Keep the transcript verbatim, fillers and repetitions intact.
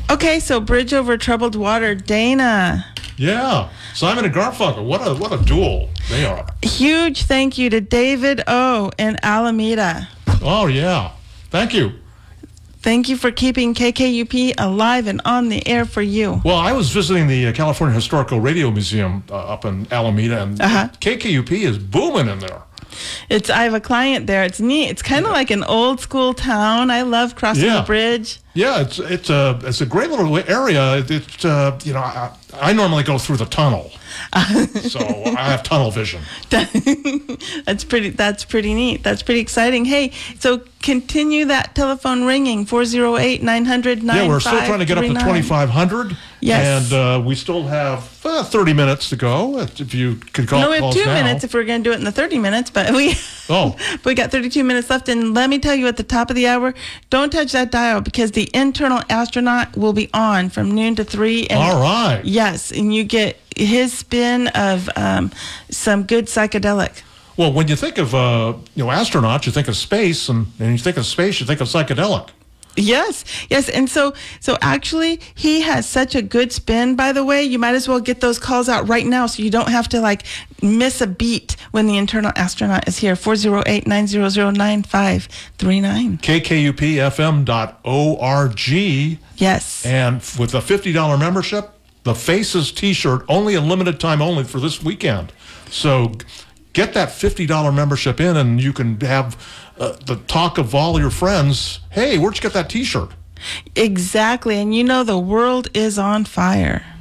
Okay, so Bridge Over Troubled Water, Dana. Yeah, Simon and Garfunkel. What a what a duel they are. Huge thank you to David O. in Alameda. Oh yeah, thank you. Thank you for keeping K K U P alive and on the air for you. Well, I was visiting the uh, California Historical Radio Museum uh, up in Alameda, and Uh-huh. K K U P is booming in there. It's I have a client there. It's neat. It's kind of like an old school town. I love crossing Yeah. the bridge. Yeah, it's it's a it's a great little area. It, it's uh, you know I, I normally go through the tunnel, so I have tunnel vision. That's pretty. That's pretty neat. That's pretty exciting. Hey, so continue that telephone ringing four zero eight, nine hundred, nine five three nine. Yeah, we're still trying to get up to twenty-five hundred. Yes. And uh, we still have uh, thirty minutes to go. If you could call, No, we have calls two now. minutes if we're going to do it in the thirty minutes, but we Oh. but we got thirty-two minutes left. And let me tell you, at the top of the hour, don't touch that dial because the internal astronaut will be on from noon to three. And All right. yes, and you get his spin of um, some good psychedelic. Well, when you think of uh, you know astronauts, you think of space, and, and you think of space, you think of psychedelic. Yes, yes, and so so actually he has such a good spin. By the way, you might as well get those calls out right now so you don't have to like miss a beat when the internal astronaut is here. four zero eight, nine hundred, nine five three nine. K K U P F M dot org. Yes. And with a fifty dollar membership, the Faces T-shirt, only a limited time only for this weekend. So get that fifty dollar membership in, and you can have uh, the talk of all your friends. Hey, where'd you get that T-shirt? Exactly, and you know the world is on fire.